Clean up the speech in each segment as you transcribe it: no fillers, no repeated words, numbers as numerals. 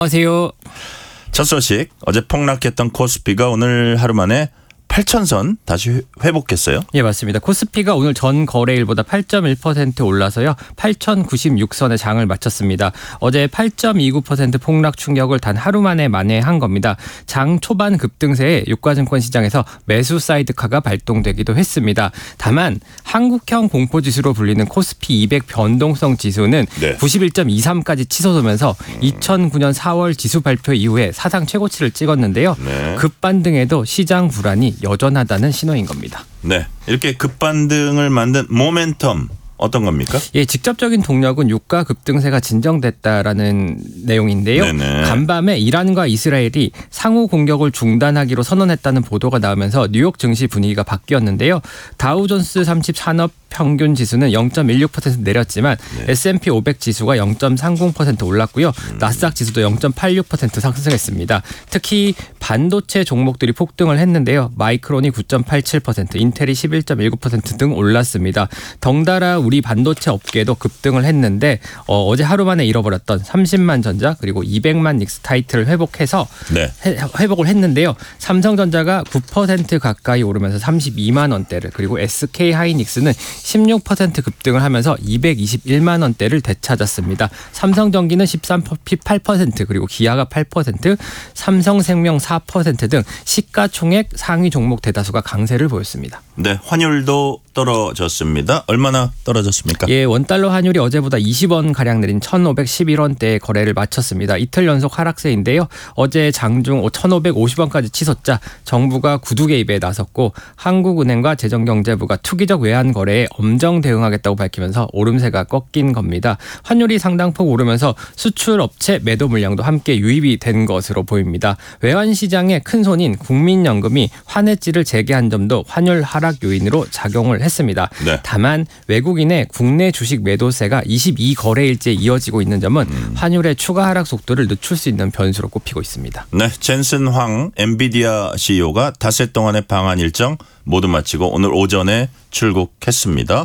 안녕하세요. 첫 소식, 어제 폭락했던 코스피가 오늘 하루 만에 8,000선 다시 회복했어요. 예, 맞습니다. 코스피가 오늘 전 거래일보다 8.1% 올라서요. 8,096선의 장을 마쳤습니다. 어제 8.29% 폭락 충격을 단 하루 만에 만회한 겁니다. 장 초반 급등세에 유가증권 시장에서 매수 사이드카가 발동되기도 했습니다. 다만 한국형 공포지수로 불리는 코스피 200 변동성 지수는 91.23까지 치솟으면서 2009년 4월 지수 발표 이후에 사상 최고치를 찍었는데요. 급반등에도 시장 불안이 여전하다는 신호인 겁니다. 네, 이렇게 급반등을 만든 모멘텀 어떤 겁니까? 예, 직접적인 동력은 유가 급등세가 진정됐다라는 내용인데요. 네네. 간밤에 이란과 이스라엘이 상호 공격을 중단하기로 선언했다는 보도가 나오면서 뉴욕 증시 분위기가 바뀌었는데요. 다우존스 30 산업 평균 지수는 0.16% 내렸지만 S&P 500 지수가 0.30% 올랐고요. 나스닥 지수도 0.86% 상승했습니다. 특히 반도체 종목들이 폭등을 했는데요. 마이크론이 9.87%, 인텔이 11.19% 등 올랐습니다. 덩달아 우리 반도체 업계도 급등을 했는데 어제 하루 만에 잃어버렸던 30만 전자 그리고 200만 닉스 타이틀을 회복해서 회복을 했는데요. 삼성전자가 9% 가까이 오르면서 32만 원대를 그리고 SK 하이닉스는 16% 급등을 하면서 221만 원대를 되찾았습니다. 삼성전기는 18% 그리고 기아가 8%, 삼성생명 4% 등 시가총액 상위 종목 대다수가 강세를 보였습니다. 네, 환율도 떨어졌습니다. 얼마나 떨어졌습니까? 예, 원달러 환율이 어제보다 20원 가량 내린 1,511원대의 거래를 마쳤습니다. 이틀 연속 하락세인데요. 어제 장중 1,550원까지 치솟자 정부가 구두 개입에 나섰고 한국은행과 재정경제부가 투기적 외환 거래에 엄정 대응하겠다고 밝히면서 오름세가 꺾인 겁니다. 환율이 상당폭 오르면서 수출 업체 매도 물량도 함께 유입이 된 것으로 보입니다. 외환 시장의 큰 손인 국민연금이 환해지를 재개한 점도 환율 하락 요인으로 작용을 했습니다. 다만 외국인의 국내 주식 매도세가 22거래일째 이어지고 있는 점은 환율의 추가 하락 속도를 늦출 수 있는 변수로 꼽히고 있습니다. 네, 젠슨 황 엔비디아 CEO가 닷새 동안의 방한 일정 모두 마치고 오늘 오전에 출국했습니다.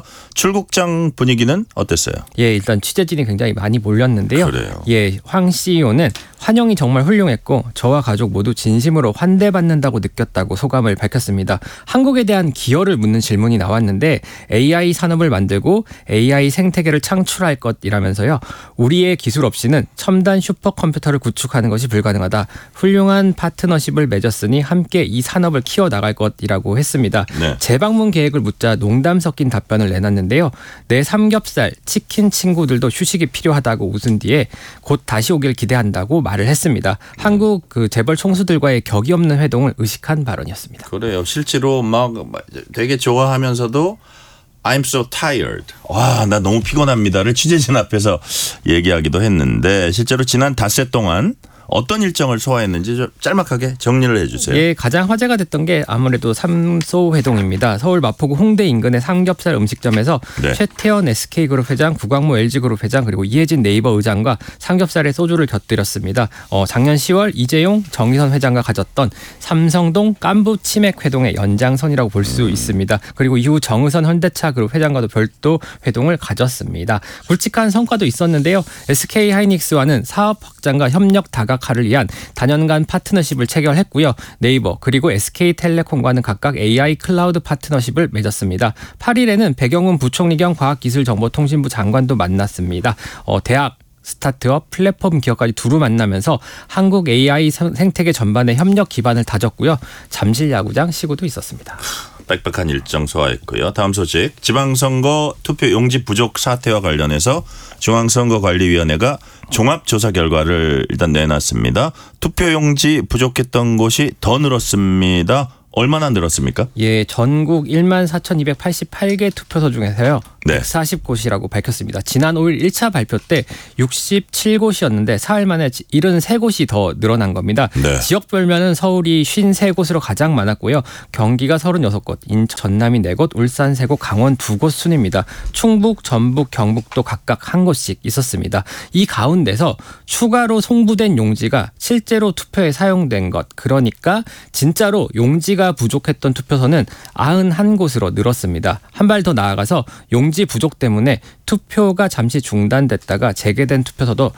출국장 분위기는 어땠어요? 예, 일단 취재진이 굉장히 많이 몰렸는데요. 그래요. 예, 황 CEO는 환영이 정말 훌륭했고 저와 가족 모두 진심으로 환대받는다고 느꼈다고 소감을 밝혔습니다. 한국에 대한 기여를 묻는 질문이 나왔는데 AI 산업을 만들고 AI 생태계를 창출할 것이라면서요. 우리의 기술 없이는 첨단 슈퍼컴퓨터를 구축하는 것이 불가능하다. 훌륭한 파트너십을 맺었으니 함께 이 산업을 키워나갈 것이라고 했습니다. 재방문 계획을 묻자 농담 섞인 답변을 내놨는데요. 내 삼겹살, 치킨 친구들도 휴식이 필요하다고 웃은 뒤에 곧 다시 오길 기대한다고 말을 했습니다. 한국 재벌 총수들과의 격이 없는 회동을 의식한 발언이었습니다. 그래요. 실제로 막 되게 좋아하면서도 I'm so tired. 와, 나 너무 피곤합니다를 취재진 앞에서 얘기하기도 했는데 실제로 지난 닷새 동안 어떤 일정을 소화했는지 좀 짤막하게 정리를 해 주세요. 예, 가장 화제가 됐던 게 아무래도 삼소 회동입니다. 서울 마포구 홍대 인근의 삼겹살 음식점에서 최태원 SK그룹 회장, 구광모 LG그룹 회장 그리고 이혜진 네이버 의장과 삼겹살에 소주를 곁들였습니다. 작년 10월 이재용 정의선 회장과 가졌던 삼성동 깐부 치맥 회동의 연장선이라고 볼 수 있습니다. 그리고 이후 정의선 현대차 그룹 회장과도 별도 회동을 가졌습니다. 굵직한 성과도 있었는데요. SK 하이닉스와는 사업 확장과 협력 다각화를 위한 다년간 파트너십을 체결했고요. 네이버 그리고 SK텔레콤과는 각각 AI 클라우드 파트너십을 맺었습니다. 8일에는 백영훈 부총리 겸 과학기술정보통신부 장관도 만났습니다. 대학 스타트업, 플랫폼 기업까지 두루 만나면서 한국 AI 생태계 전반의 협력 기반을 다졌고요. 잠실 야구장 시구도 있었습니다. 빽빽한 일정 소화했고요. 다음 소식. 지방선거 투표 용지 부족 사태와 관련해서 중앙선거관리위원회가 종합조사 결과를 일단 내놨습니다. 투표 용지 부족했던 곳이 더 늘었습니다. 얼마나 늘었습니까? 예, 전국 14,288개 투표소 중에서요. 140곳이라고 밝혔습니다. 지난 5일 1차 발표 때 67곳이었는데 사흘 만에 73곳이 더 늘어난 겁니다. 지역별면은 서울이 53곳으로 가장 많았고요. 경기가 36곳, 인천, 전남이 4곳, 울산 3곳, 강원 2곳 순입니다. 충북, 전북, 경북도 각각 1곳씩 있었습니다. 이 가운데서 추가로 송부된 용지가 실제로 투표에 사용된 것, 그러니까 진짜로 용지가 부족했던 투표소는 91곳으로 늘었습니다. 한 발 더 나아가서 용지 용지 부족 때문에 투표가 잠시 중단됐다가 재개된 투표소도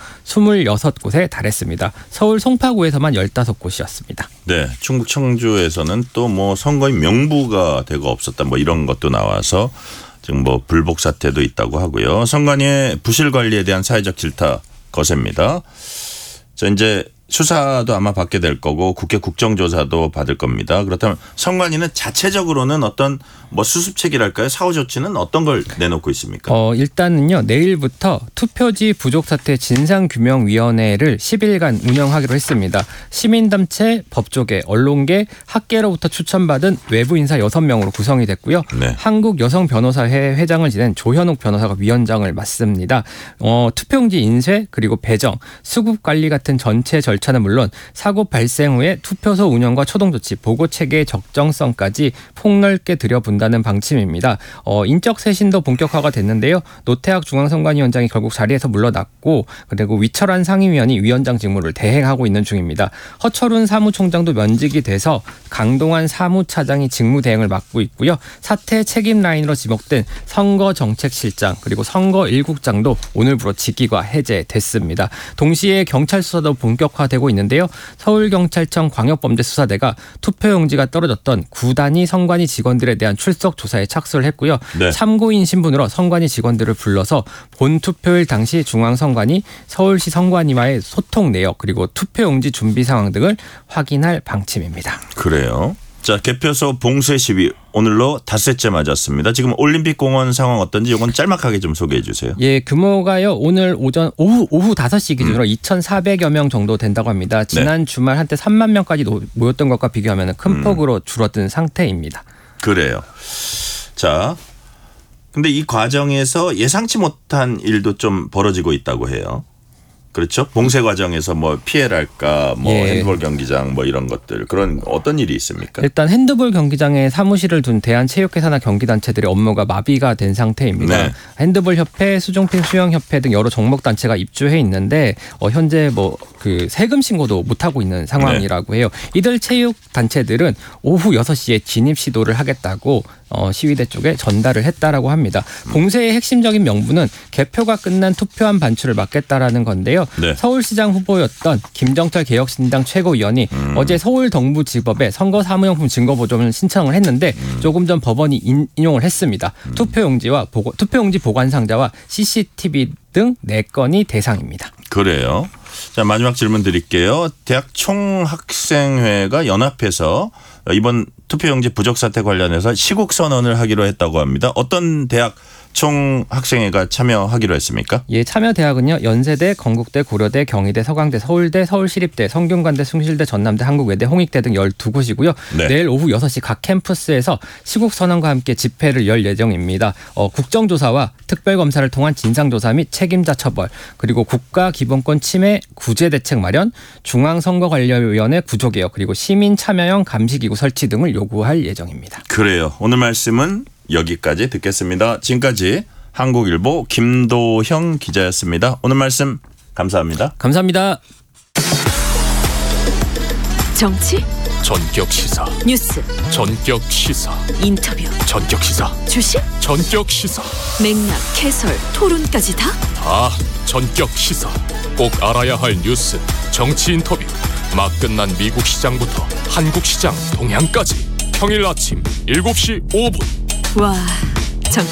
26곳에 달했습니다. 서울 송파구에서만 15곳이었습니다. 네, 충북 청주에서는 또 뭐 선거인 명부가 되고 없었다 뭐 이런 것도 나와서 지금 뭐 불복 사태도 있다고 하고요. 선관위의 부실 관리에 대한 사회적 질타 거셉니다. 자, 이제 수사도 아마 받게 될 거고 국회 국정조사도 받을 겁니다. 그렇다면 선관위는 자체적으로는 어떤 뭐 수습책이랄까요? 사후 조치는 어떤 걸 내놓고 있습니까? 일단은요. 내일부터 투표지 부족 사태 진상규명위원회를 10일간 운영하기로 했습니다. 시민단체, 법조계, 언론계, 학계로부터 추천받은 외부 인사 6명으로 구성이 됐고요. 네. 한국여성변호사회 회장을 지낸 조현욱 변호사가 위원장을 맡습니다. 투표용지 인쇄 그리고 배정, 수급관리 같은 전체 절차는 물론 사고 발생 후에 투표소 운영과 초동조치, 보고체계의 적정성까지 폭넓게 들여본다는 방침입니다. 인적 쇄신도 본격화가 됐는데요. 노태학 중앙선관위원장이 결국 자리에서 물러났고 그리고 위철한 상임위원이 위원장 직무를 대행하고 있는 중입니다. 허철훈 사무총장도 면직이 돼서 강동환 사무차장이 직무 대행을 맡고 있고요. 사태 책임 라인으로 지목된 선거정책실장 그리고 선거 1국장도 오늘부로 직위가 해제됐습니다. 동시에 경찰 수사도 본격화되고 있는데요. 서울경찰청 광역범죄수사대가 투표용지가 떨어졌던 9단위 선관위 직원들에 대한 출석 조사에 착수를 했고요. 네. 참고인 신분으로 선관위 직원들을 불러서 본 투표일 당시 중앙선관위, 서울시 선관위와의 소통 내역 그리고 투표용지 준비 상황 등을 확인할 방침입니다. 그래요. 자, 개표소 봉쇄 시위 오늘로 닷새째 맞았습니다. 지금 올림픽공원 상황 어떤지 이건 짤막하게 좀 소개해 주세요. 예, 규모가요. 오늘 오후 5시 기준으로 2,400여 명 정도 된다고 합니다. 지난 주말 한때 3만 명까지 모였던 것과 비교하면 큰 폭으로 줄어든 상태입니다. 그래요. 자, 근데 이 과정에서 예상치 못한 일도 좀 벌어지고 있다고 해요. 그렇죠? 봉쇄 과정에서 뭐 피해랄까, 뭐 예. 핸드볼 경기장 뭐 이런 것들 그런 어떤 일이 있습니까? 일단 핸드볼 경기장에 사무실을 둔 대한체육회사나 경기단체들의 업무가 마비가 된 상태입니다. 네. 핸드볼 협회, 수중핑 수영협회 등 여러 종목 단체가 입주해 있는데 현재 뭐 그 세금 신고도 못 하고 있는 상황이라고 해요. 이들 체육 단체들은 오후 6시에 진입 시도를 하겠다고 시위대 쪽에 전달을 했다라고 합니다. 봉쇄의 핵심적인 명분은 개표가 끝난 투표함 반출을 막겠다라는 건데요. 네. 서울시장 후보였던 김정철 개혁신당 최고위원이 어제 서울 동부지법에 선거사무용품 증거보존을 신청을 했는데 조금 전 법원이 인용을 했습니다. 투표용지와 투표용지 보관 상자와 CCTV 등 4건이 대상입니다. 그래요. 자, 마지막 질문 드릴게요. 대학 총학생회가 연합해서 이번 투표용지 부족 사태 관련해서 시국 선언을 하기로 했다고 합니다. 어떤 대학 총학생회가 참여하기로 했습니까? 예, 참여 대학은요. 연세대, 건국대, 고려대, 경희대, 서강대, 서울대, 서울시립대, 성균관대, 숭실대, 전남대, 한국외대, 홍익대 등 12곳이고요. 네. 내일 오후 6시 각 캠퍼스에서 시국 선언과 함께 집회를 열 예정입니다. 국정조사와 특별검사를 통한 진상조사 및 책임자 처벌, 그리고 국가기본권 침해 구제 대책 마련, 중앙선거관리위원회 구조개혁, 그리고 시민 참여형 감시기구 설치 등을 요구할 예정입니다. 그래요. 오늘 말씀은 여기까지 듣겠습니다. 지금까지 한국일보 김도형 기자였습니다. 오늘 말씀 감사합니다. 감사합니다. 정치, 전격 시사, 뉴스, 전격 시사, 인터뷰, 전격 시사, 주식, 전격 시사, 맥락, 해설, 토론까지 다 다 전격 시사. 꼭 알아야 할 뉴스, 정치 인터뷰, 막 끝난 미국 시장부터 한국 시장 동향까지 평일 아침 7시 5분. 와.